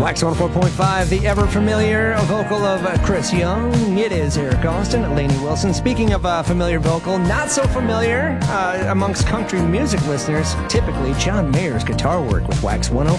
Wax 104.5, the ever-familiar vocal of Chris Young. It is Eric Austin, Lainey Wilson. Speaking of familiar vocal, not so familiar amongst country music listeners, typically John Mayer's guitar work with Wax 104.5.